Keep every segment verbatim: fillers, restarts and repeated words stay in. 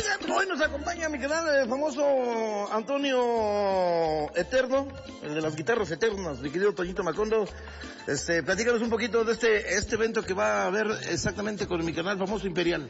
Oigan, hoy nos acompaña mi canal el famoso Antonio Eterno, el de las guitarras eternas, mi querido Toñito Macondo. Este, platícanos un poquito de este, este evento que va a haber exactamente con mi canal famoso Imperial.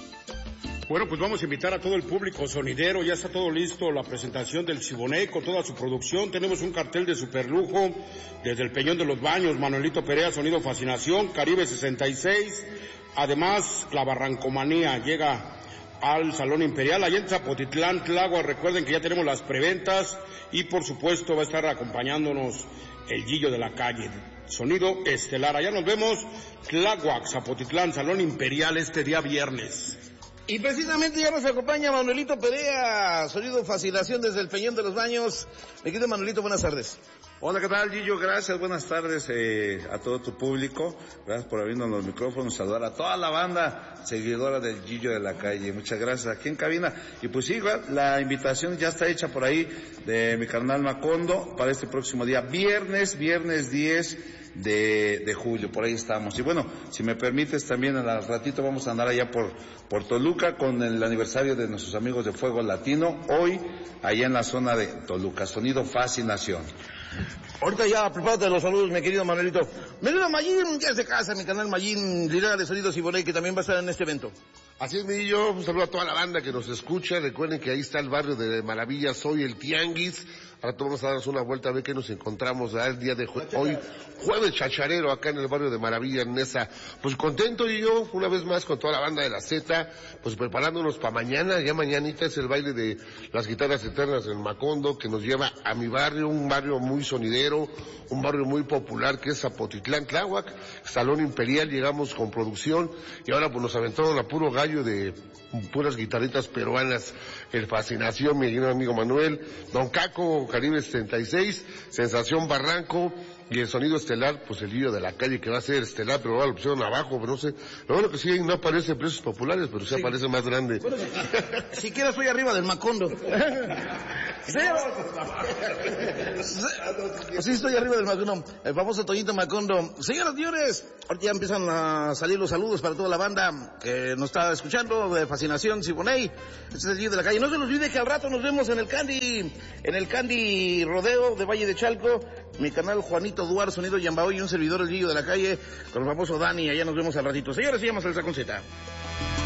Bueno, pues vamos a invitar a todo el público sonidero, ya está todo listo, la presentación del Siboney con toda su producción, tenemos un cartel de superlujo, desde el Peñón de los Baños, Manuelito Perea, Sonido Fascinación, Caribe sesenta y seis, además la Barrancomanía llega al Salón Imperial, allá en Zapotitlán, Tláhuac, recuerden que ya tenemos las preventas, y por supuesto va a estar acompañándonos el Gillo de la Calle, Sonido Estelar, allá nos vemos, Tláhuac, Zapotitlán, Salón Imperial, este día viernes. Y precisamente ya nos acompaña Manuelito Perea, Sonido Fascinación desde el Peñón de los Baños. Mi querido Manuelito, buenas tardes. Hola, ¿qué tal, Gillo? Gracias, buenas tardes eh, a todo tu público. Gracias por abrirnos los micrófonos, saludar a toda la banda seguidora del Gillo de la Calle. Muchas gracias aquí en cabina. Y pues sí, la invitación ya está hecha por ahí de mi carnal Macondo para este próximo día, viernes, viernes diez de, de julio, por ahí estamos. Y bueno, si me permites también al ratito vamos a andar allá por, por Toluca con el aniversario de nuestros amigos de Fuego Latino, hoy allá en la zona de Toluca, Sonido Fascinación. Ahorita ya, prepárate los saludos, mi querido Manuelito. Mi querido Mayín, ya es de casa, mi canal Mayín, líder de Sonido Siboney, que también va a estar en este evento. Así es, mi yo, un saludo a toda la banda que nos escucha. Recuerden que ahí está el barrio de Maravilla, soy el Tianguis. Ahora vamos a darnos una vuelta a ver qué nos encontramos ¿verdad? El día de jue- hoy, jueves chacharero, acá en el barrio de Maravilla, en esa. Pues contento y yo, una vez más con toda la banda de la Z, pues preparándonos para mañana. Ya mañanita es el baile de las guitarras eternas del Macondo, que nos lleva a mi barrio, un barrio muy sonidero, un barrio muy popular que es Zapotitlán, Tláhuac, Salón Imperial, llegamos con producción y ahora pues nos aventaron a puro gallo de puras guitarritas peruanas, el Fascinación, mi amigo Manuel, Don Caco, Caribe setenta y seis, Sensación Barranco, y el Sonido Estelar, pues el Gillo de la Calle, que va a ser estelar, pero ahora lo pusieron abajo, pero no sé, lo bueno que sí, no aparece en precios populares, pero sí, sí aparece más grande. Bueno, siquiera estoy arriba del Macondo. Sí, sí estoy arriba del Macondo, el famoso Toñito Macondo. Señoras y señores, ahorita ya empiezan a salir los saludos para toda la banda que nos está escuchando, de Fascinación Siboney, este es el Gillo de la Calle. No se nos olvide que al rato nos vemos en el Candy, en el Candy Rodeo de Valle de Chalco, mi canal Juanito Duar, Sonido Yambao y un servidor el Gillo de la Calle, con el famoso Dani, allá nos vemos al ratito. Señores, sigamos al Sacón Z.